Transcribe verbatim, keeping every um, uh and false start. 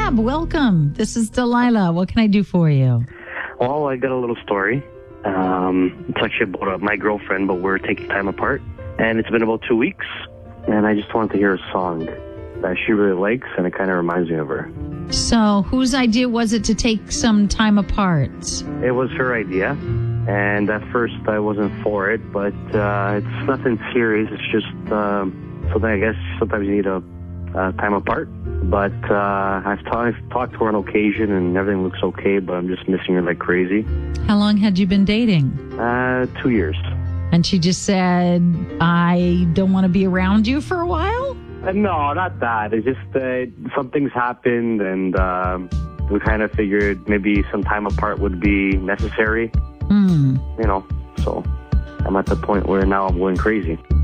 Gab, welcome. This is Delilah. What can I do for you? Well, I got a little story. Um, it's actually about uh, my girlfriend, but we're taking time apart. And it's been about two weeks, and I just wanted to hear a song that she really likes, and it kind of reminds me of her. So, whose idea was it to take some time apart? It was her idea, and at first I wasn't for it, but uh, it's nothing serious. It's just um, something, I guess, sometimes you need a uh, time apart. But uh, I've, ta- I've talked to her on occasion, and everything looks okay, but I'm just missing her like crazy. How long had you been dating? Uh, two years. And she just said, I don't want to be around you for a while? Uh, no, not that. It's just uh, some things happened, and uh, we kind of figured maybe some time apart would be necessary. Mm. You know, so I'm at the point where now I'm going crazy.